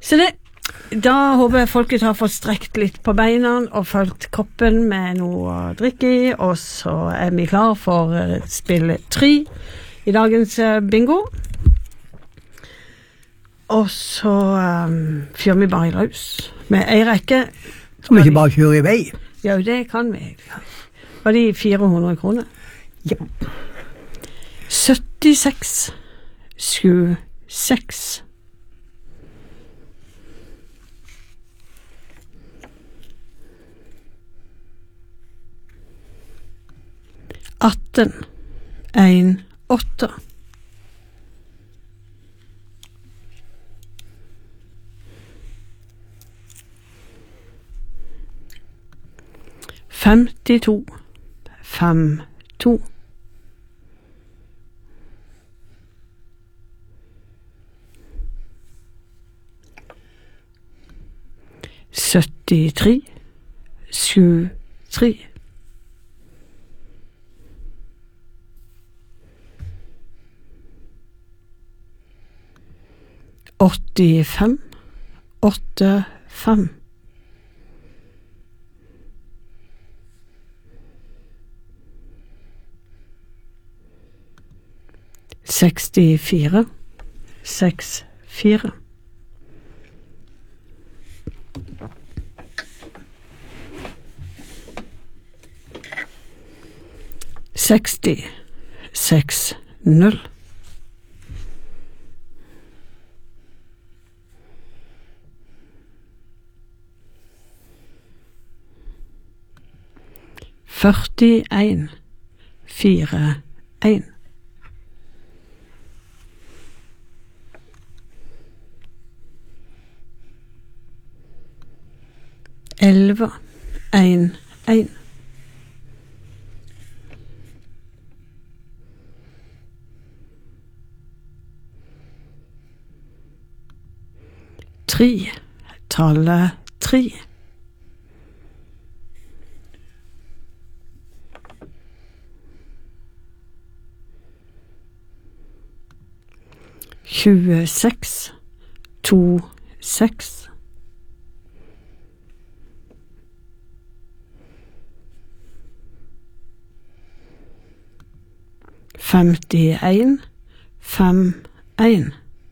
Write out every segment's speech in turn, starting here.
Så da håper jeg folket har fått strekt litt på beina og følt kroppen med noe å drikke i, og så vi klar for spille 3 i dagens bingo. Og så fyrer vi bare i løs med en rekke. Som ikke bare kjører i vei. Ja, det kan vi. Var de 400 kroner? Ja. 76, 26. 18, 1, 8. 52, 5, 2. 73, 7, 3. 85, 8, 5. 64, 6, 4. 60, 6, 0. 41, 4, 1. 11, 1, 1. 3, tallet 3. 26, 2, 6. 51, 5, 1.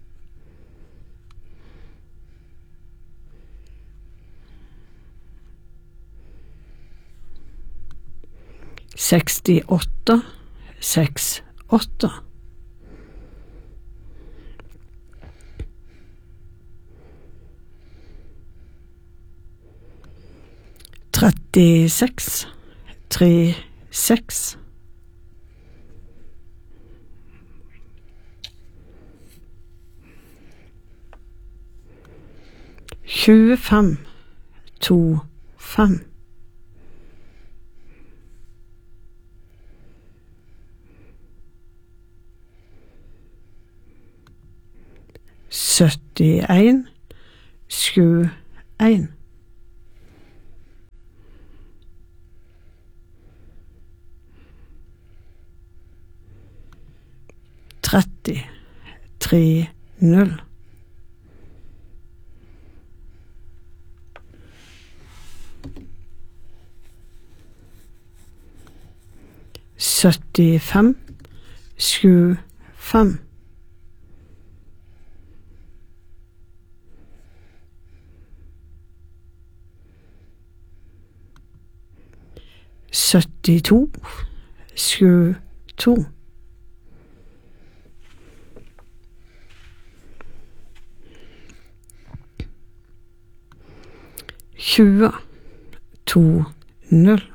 68, 6, 8. 36, 3, 6. 25, 2, 5. 71, 7, 1. 30, 3, 0. 75, 7, 5. 72, 7, 2. 20, 2, 0.